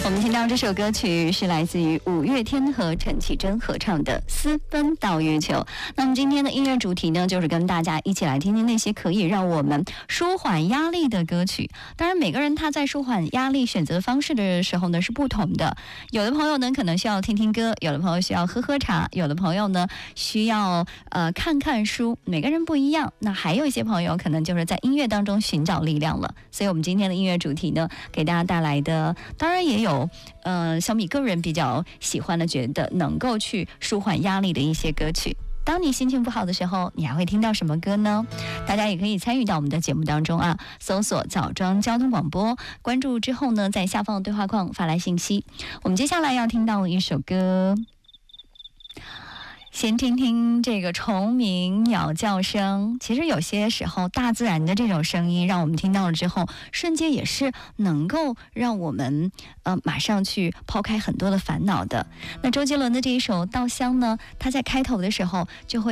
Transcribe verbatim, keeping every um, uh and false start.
我们听到这首歌曲是来自于五月天和陈绮贞合唱的《私奔到月球》。那么今天的音乐主题呢，就是跟大家一起来听听那些可以让我们舒缓压力的歌曲。当然，每个人他在舒缓压力选择方式的时候呢是不同的。有的朋友呢可能需要听听歌，有的朋友需要喝喝茶，有的朋友呢需要呃看看书，每个人不一样。那还有一些朋友可能就是在音乐当中寻找力量了。所以我们今天的音乐主题呢，给大家带来的，当然也有呃小米个人比较喜欢的，觉得能够去舒缓压力的一些歌曲。当你心情不好的时候，你还会听到什么歌呢？大家也可以参与到我们的节目当中啊，搜索枣庄交通广播，关注之后呢，在下方的对话框发来信息。我们接下来要听到一首歌，先听听这个虫鸣鸟叫声。其实有些时候大自然的这种声音让我们听到了之后，瞬间也是能够让我们呃马上去抛开很多的烦恼的。那周杰伦的这一首《稻香》呢，他在开头的时候就会